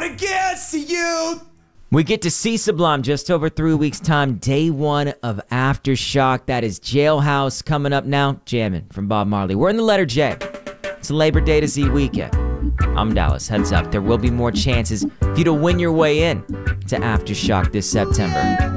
against you. We get to see Sublime just over 3 weeks' time, day one of Aftershock. That is Jailhouse coming up now. Jammin' from Bob Marley. We're in the letter J. It's a Labor Day to Z weekend. I'm Dallas. Heads up, there will be more chances for you to win your way in to Aftershock this September.